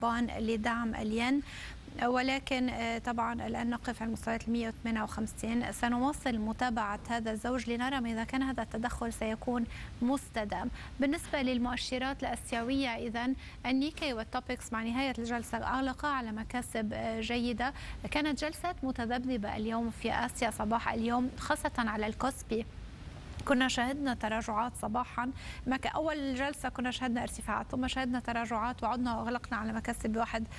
لدعم الين، ولكن طبعا الآن نقف على مستويات 158. سنواصل متابعة هذا الزوج لنرى إذا كان هذا التدخل سيكون مستدام. بالنسبة للمؤشرات الآسيوية، إذن النيكي والتوبكس مع نهاية الجلسة أغلقا على مكاسب جيدة. كانت جلسات متذبذبة اليوم في آسيا صباح اليوم، خاصة على الكوسبي. كنا شهدنا تراجعات صباحا، أول جلسة كنا شهدنا ارتفاعات، ثم شهدنا تراجعات وعدنا وأغلقنا على مكاسب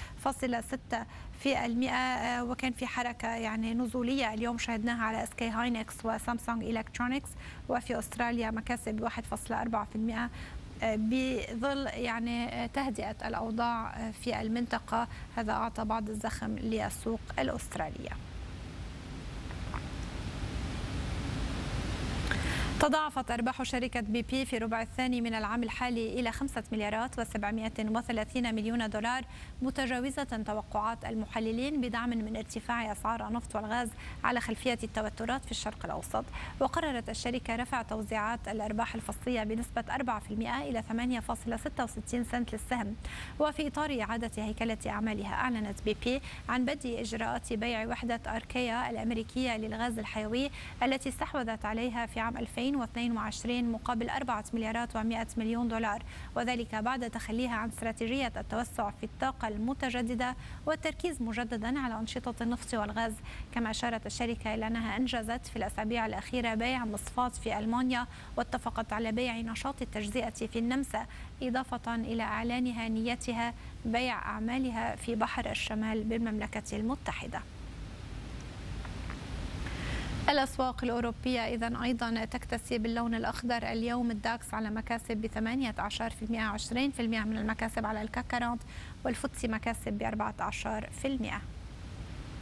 1.6%، وكان في حركة يعني نزولية اليوم شهدناها على SK هاينكس وسامسونج إلكترونيكس، وفي أستراليا مكاسب 1.4% بظل يعني تهدئة الأوضاع في المنطقة. هذا أعطى بعض الزخم للسوق الأسترالية. تضاعفت أرباح شركة بي بي في الربع الثاني من العام الحالي إلى 5 مليارات و730 مليون دولار، متجاوزة توقعات المحللين بدعم من ارتفاع أسعار النفط والغاز على خلفية التوترات في الشرق الأوسط. وقررت الشركة رفع توزيعات الأرباح الفصلية بنسبة 4% إلى 8.66 سنت للسهم. وفي إطار إعادة هيكلة أعمالها، أعلنت بي بي عن بدء إجراءات بيع وحدة أركيا الأمريكية للغاز الحيوي التي استحوذت عليها في عام 2022 مقابل 4 مليارات و100 مليون دولار، وذلك بعد تخليها عن استراتيجية التوسع في الطاقة المتجددة والتركيز مجددا على أنشطة النفط والغاز. كما أشارت الشركة إلى أنها أنجزت في الأسابيع الأخيرة بيع مصفات في ألمانيا، واتفقت على بيع نشاط التجزئة في النمسا، إضافة إلى إعلانها نيتها بيع أعمالها في بحر الشمال بالمملكة المتحدة. الأسواق الأوروبية إذن أيضا تكتسي باللون الأخضر اليوم. الداكس على مكاسب ب 18%، 20% من المكاسب على الكاك 40، والفوتسي مكاسب ب 14%.